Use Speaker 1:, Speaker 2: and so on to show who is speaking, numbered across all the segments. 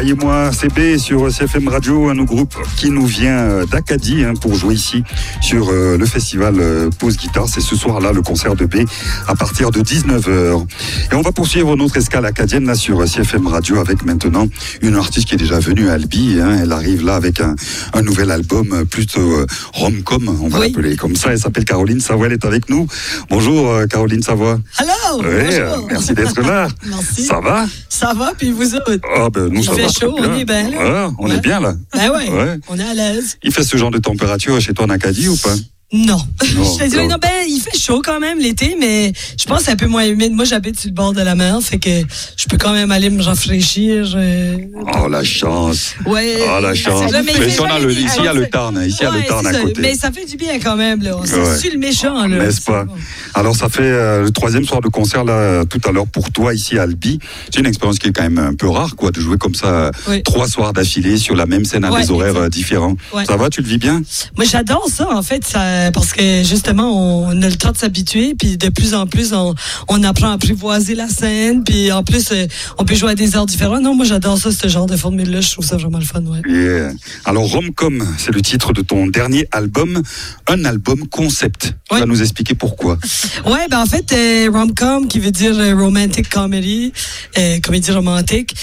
Speaker 1: Croyez-moi, CB sur CFM Radio, un groupe qui nous vient d'Acadie pour jouer ici sur le festival Pause Guitare. C'est ce soir-là le concert de B à partir de 19h. Et on va poursuivre notre escale acadienne là sur CFM Radio avec maintenant une artiste qui est déjà venue à Albi. Elle arrive là avec un nouvel album plutôt rom-com, on va l'appeler comme ça. Elle s'appelle Caroline Savoie, elle est avec nous. Bonjour Caroline Savoie.
Speaker 2: Hello.
Speaker 1: Bonjour. Merci d'être là.
Speaker 2: Merci.
Speaker 1: Ça va?
Speaker 2: Ça va, puis vous autres?
Speaker 1: Nous, ça va.
Speaker 2: Il fait chaud, on est bien là.
Speaker 1: On est bien là.
Speaker 2: Ben ouais, on est à l'aise.
Speaker 1: Il fait ce genre de température chez toi en Acadie ou pas?
Speaker 2: Non. Je te dirais, non, il fait chaud quand même l'été, mais je pense que c'est un peu moins humide. Moi, j'habite sur le bord de la mer, fait que je peux quand même aller me rafraîchir.
Speaker 1: Oh, la chance.
Speaker 2: Ouais.
Speaker 1: Oh, la chance. Ici, il y a le Tarn. Ici, il y a le Tarn à côté.
Speaker 2: Mais ça fait du bien quand même, là. On s'est le méchant, là.
Speaker 1: N'est-ce pas? Bon. Alors, ça fait le troisième soir de concert, là, tout à l'heure, pour toi, ici à Albi. C'est une expérience qui est quand même un peu rare, quoi, de jouer comme ça 3 soirs d'affilée sur la même scène à des horaires différents. Ouais. Ça va? Tu le vis bien?
Speaker 2: Moi, j'adore ça, en fait. Parce que justement, on a le temps de s'habituer, puis de plus en plus, on apprend à apprivoiser la scène, puis en plus, on peut jouer à des heures différentes. Non, moi, j'adore ça, ce genre de formule-là. Je trouve ça vraiment le fun, ouais.
Speaker 1: Yeah. Alors, Rom-Com, c'est le titre de ton dernier album, un album concept. Tu vas nous expliquer pourquoi.
Speaker 2: Ouais, en fait, Rom-Com, qui veut dire romantic comedy, comédie romantique.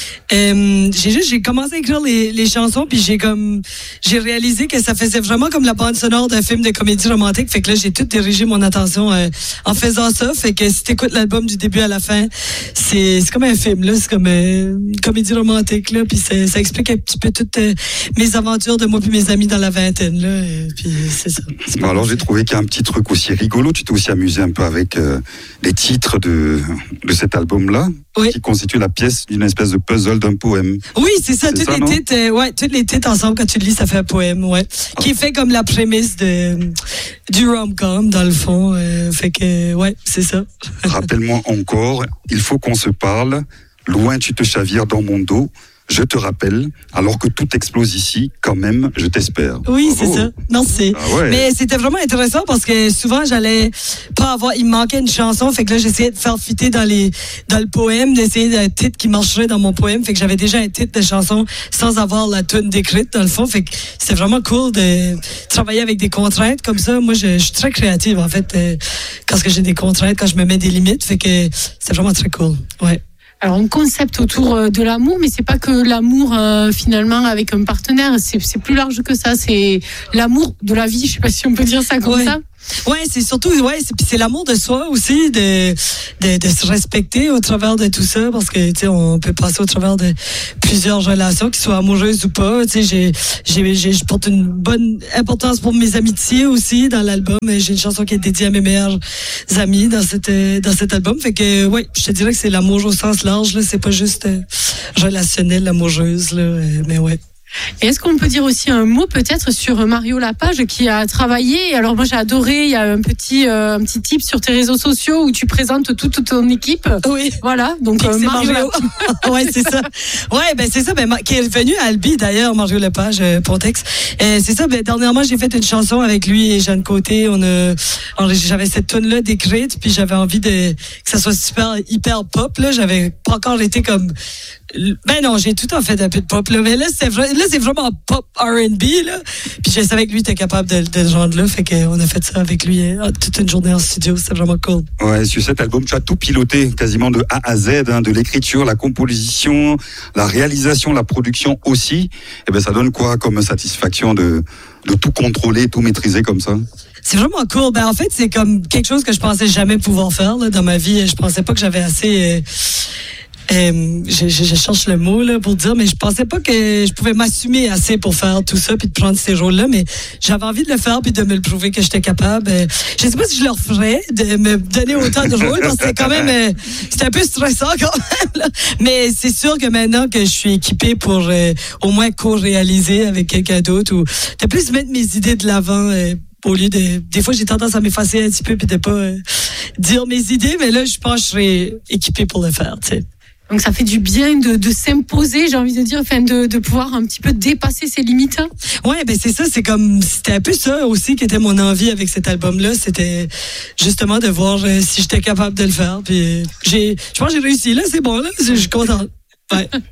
Speaker 2: J'ai commencé à écrire les chansons, puis j'ai réalisé que ça faisait vraiment comme la bande sonore d'un film de comédie romantique. Fait que là, j'ai tout dirigé mon attention en faisant ça. Fait que si t'écoutes l'album du début à la fin, c'est comme un film, là. C'est comme une comédie romantique, là. Puis ça explique un petit peu toutes mes aventures de moi puis mes amis dans la vingtaine, là. Puis c'est ça.
Speaker 1: Alors, j'ai trouvé qu'il y a un petit truc aussi rigolo. Tu t'es aussi amusé un peu avec les titres de cet album-là. Oui. Qui constitue la pièce d'une espèce de puzzle d'un poème.
Speaker 2: Oui, c'est ça. Tous les titres ensemble, quand tu le lis, ça fait un poème, qui est fait comme la prémisse du rom-com, dans le fond. Fait que, c'est ça.
Speaker 1: Rappelle-moi encore, il faut qu'on se parle. Loin, tu te chavires dans mon dos. Je te rappelle, alors que tout explose ici, quand même, je t'espère.
Speaker 2: Oui, c'est ça. Merci. Mais c'était vraiment intéressant parce que souvent, j'allais pas avoir... Il me manquait une chanson, fait que là, j'essayais de faire fitter dans le poème, d'essayer d'un titre qui marcherait dans mon poème. Fait que j'avais déjà un titre de chanson sans avoir la tune décrite, dans le fond. Fait que c'était vraiment cool de travailler avec des contraintes comme ça. Moi, je suis très créative, en fait, quand j'ai des contraintes, quand je me mets des limites. Fait que c'est vraiment très cool. Ouais.
Speaker 3: Alors, un concept autour de l'amour, mais c'est pas que l'amour finalement avec un partenaire, c'est plus large que ça, c'est l'amour de la vie, je sais pas si on peut dire ça comme ça.
Speaker 2: Ouais, c'est surtout c'est l'amour de soi aussi, de se respecter au travers de tout ça, parce que tu sais, on peut passer au travers de plusieurs relations, qu'ils soient amoureuses ou pas. Tu sais, je porte une bonne importance pour mes amitiés aussi dans l'album. J'ai une chanson qui est dédiée à mes meilleurs amis dans cet album. Fait que je te dirais que c'est l'amour au sens large là, c'est pas juste relationnel, amoureuse là, mais ouais.
Speaker 3: Et est-ce qu'on peut dire aussi un mot peut-être sur Mario Lapage qui a travaillé? Alors moi j'ai adoré, il y a un petit tip sur tes réseaux sociaux où tu présentes toute ton équipe.
Speaker 2: Oui.
Speaker 3: Voilà, donc
Speaker 2: Mario. Ouais, c'est ça. Ouais, c'est ça, qui est venu à Albi d'ailleurs, Mario Lapage, Pontex. C'est ça, dernièrement j'ai fait une chanson avec lui et Jeanne Côté. J'avais cette tune-là décrite, puis j'avais envie que ça soit hyper pop, là. J'avais pas encore été comme... non, j'ai tout en fait un peu de pop, là. Mais là, c'est vraiment pop R&B, là. Puis je savais que lui était capable de le genre là. Fait qu'on a fait ça avec lui toute une journée en studio. C'est vraiment cool.
Speaker 1: Ouais, sur cet album, tu as tout piloté, quasiment de A à Z, de l'écriture, la composition, la réalisation, la production aussi. Et ça donne quoi comme satisfaction de tout contrôler, tout maîtriser comme ça?
Speaker 2: C'est vraiment cool. En fait, c'est comme quelque chose que je pensais jamais pouvoir faire, là, dans ma vie. Je pensais pas que j'avais assez... je cherche le mot là pour dire, mais je pensais pas que je pouvais m'assumer assez pour faire tout ça puis de prendre ces rôles-là, mais j'avais envie de le faire puis de me le prouver que j'étais capable. Je sais pas si je le referais de me donner autant de rôles parce que c'était quand même c'était un peu stressant quand même là. Mais c'est sûr que maintenant que je suis équipée pour au moins co-réaliser avec quelqu'un d'autre ou de plus mettre mes idées de l'avant. Au lieu des fois, j'ai tendance à m'effacer un petit peu puis de pas dire mes idées, mais là, je pense que je serai équipée pour le faire, tu sais.
Speaker 3: Donc ça fait du bien de s'imposer, j'ai envie de dire, enfin de pouvoir un petit peu dépasser ses limites.
Speaker 2: Ouais, c'est ça, c'était un peu ça aussi qui était mon envie avec cet album-là, c'était justement de voir si j'étais capable de le faire. Puis je pense que j'ai réussi là, c'est bon là, je suis contente. Ouais.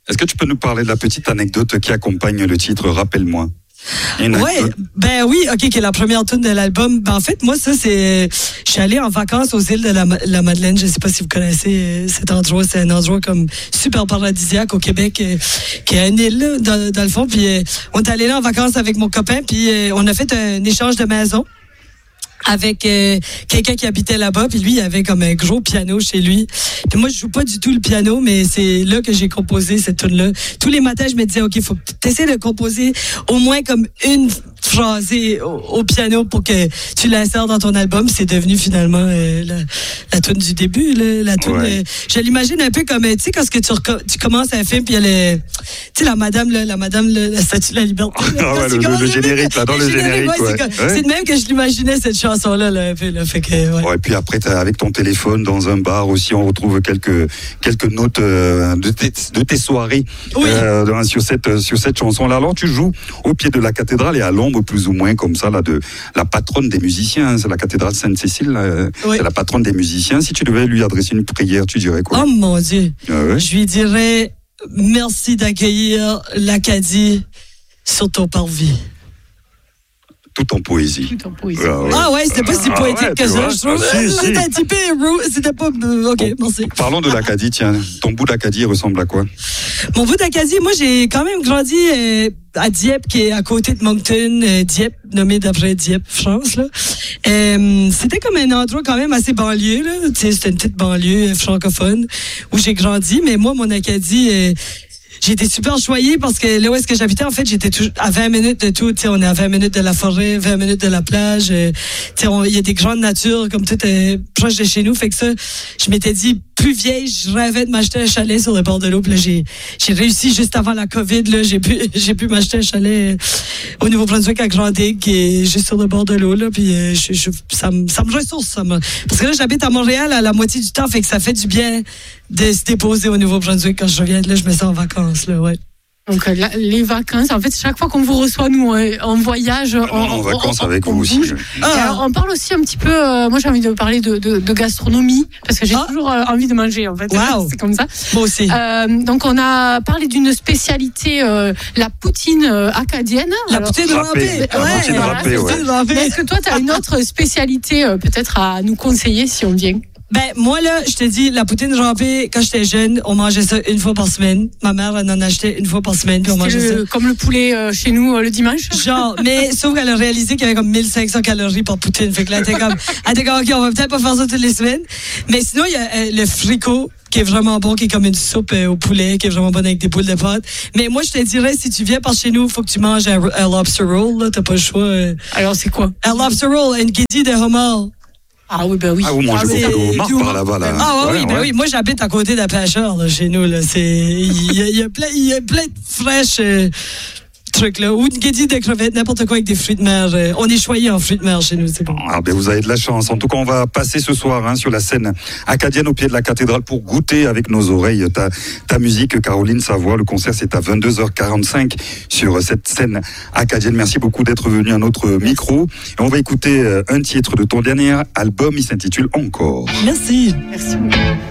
Speaker 1: Est-ce que tu peux nous parler de la petite anecdote qui accompagne le titre Rappelle-moi?
Speaker 2: Ouais, ben oui, ok, qui est la première tune de l'album. Ben en fait, moi, ça, je suis allée en vacances aux îles de la Madeleine. Je sais pas si vous connaissez cet endroit. C'est un endroit comme super paradisiaque au Québec, qui est une île, là, dans le fond. Puis on est allé là en vacances avec mon copain, puis on a fait un échange de maison avec quelqu'un qui habitait là-bas, puis lui, il avait comme un gros piano chez lui. Puis moi, je joue pas du tout le piano, mais c'est là que j'ai composé cette tune-là. Tous les matins, je me disais, OK, faut que tu essaies de composer au moins comme une phrasée au piano pour que tu l'insères dans ton album. C'est devenu finalement la tune du début, là, la tune.
Speaker 1: Ouais.
Speaker 2: Je l'imagine un peu comme, tu sais, quand tu commences un film, puis il y a tu sais, la madame, la statue de la liberté.
Speaker 1: Ah ouais, le générique, là, dans le générique, ouais.
Speaker 2: C'est de même que je l'imaginais, cette chanson-là, là, un peu, là. Fait que, ouais.
Speaker 1: Ouais, et puis après, avec ton téléphone dans un bar aussi, on retrouve quelques notes de tes soirées
Speaker 2: Oui.
Speaker 1: sur cette chanson-là. Alors, tu joues au pied de la cathédrale et à l'ombre, plus ou moins, comme ça, là, de la patronne des musiciens. Hein, c'est la cathédrale Sainte-Cécile,
Speaker 2: Oui.
Speaker 1: c'est la patronne des musiciens. Si tu devais lui adresser une prière, tu dirais quoi?
Speaker 2: Oh mon Dieu.
Speaker 1: Ah ouais?
Speaker 2: Je lui dirais merci d'accueillir l'Acadie sur ton parvis.
Speaker 1: Tout en poésie.
Speaker 3: Tout en poésie.
Speaker 2: Ah ouais, c'était pas si poétique
Speaker 1: ouais,
Speaker 2: que
Speaker 1: tu
Speaker 2: ça,
Speaker 1: vois.
Speaker 2: je trouve.
Speaker 1: Ah, si, si.
Speaker 2: C'était un petit peu c'était pas. OK, merci.
Speaker 1: Parlons de l'Acadie, tiens. Ton bout d'Acadie ressemble à quoi?
Speaker 2: Mon bout d'Acadie, moi, j'ai quand même grandi à Dieppe, qui est à côté de Moncton. Dieppe, nommé d'après Dieppe, France, là. C'était comme un endroit quand même assez banlieue, là. Tu sais, c'était une petite banlieue francophone où j'ai grandi. Mais moi, mon Acadie, j'ai été super choyée parce que là où est-ce que j'habitais, en fait, j'étais à 20 minutes de tout. Tu sais, on est à 20 minutes de la forêt, 20 minutes de la plage. Tu sais, il y a des grandes natures comme tout proche de chez nous. Fait que ça, je m'étais dit, plus vieille, je rêvais de m'acheter un chalet sur le bord de l'eau. Puis là, j'ai réussi juste avant la COVID. Là, j'ai pu m'acheter un chalet au Nouveau-Brunswick à Grand-Digue, qui est juste sur le bord de l'eau. Là, puis ça me ressource. Parce que là, j'habite à Montréal à la moitié du temps. Fait que ça fait du bien de se déposer au Nouveau-Brunswick. Quand je reviens de là, je me sens en vacances. Là, ouais.
Speaker 3: Donc les vacances, en fait, chaque fois qu'on vous reçoit, nous, en voyage,
Speaker 1: en vacances avec vous aussi.
Speaker 3: bouge. Alors, on parle aussi un petit peu, moi j'ai envie de parler de gastronomie, parce que j'ai toujours envie de manger, en fait.
Speaker 2: Wow.
Speaker 3: C'est comme ça.
Speaker 2: Moi aussi.
Speaker 3: Donc on a parlé d'une spécialité, la poutine acadienne.
Speaker 2: La
Speaker 3: Alors,
Speaker 2: poutine râpée.
Speaker 1: La poutine râpée, ouais.
Speaker 3: mais est-ce que toi, tu as une autre spécialité peut-être à nous conseiller si on vient?
Speaker 2: Ben, moi, là, je te dis, la poutine râpée, quand j'étais jeune, on mangeait ça une fois par semaine. Ma mère, elle en achetait une fois par semaine, puis on mangeait ça.
Speaker 3: Comme le poulet chez nous le dimanche.
Speaker 2: Genre, mais sauf qu'elle a réalisé qu'il y avait comme 1500 calories par poutine. Fait que là, elle était comme, OK, on va peut-être pas faire ça toutes les semaines. Mais sinon, il y a le fricot, qui est vraiment bon, qui est comme une soupe au poulet, qui est vraiment bonne avec des boules de pâte. Mais moi, je te dirais, si tu viens par chez nous, faut que tu manges un lobster roll, là. T'as pas le choix.
Speaker 3: Alors, c'est quoi?
Speaker 2: Un lobster roll, une guédille de homard.
Speaker 3: Ah oui, ben oui.
Speaker 1: Ah, vous mangez beaucoup de homard par là-bas, là.
Speaker 2: Ah oui, ben oui. Moi, j'habite à côté d'un pêcheur, là, chez nous, là. Il y a plein de fraîches trucs, là. Ou une guédille de crevettes, n'importe quoi avec des fruits de mer. On est choyés en fruits de mer chez nous, c'est bon.
Speaker 1: Ah ben vous avez de la chance. En tout cas, on va passer ce soir sur la scène acadienne au pied de la cathédrale pour goûter avec nos oreilles ta musique, Caroline Savoie. Le concert, c'est à 22h45 sur cette scène acadienne. Merci beaucoup d'être venu à notre micro. Et on va écouter un titre de ton dernier album. Il s'intitule Encore.
Speaker 2: Merci.
Speaker 3: Merci beaucoup.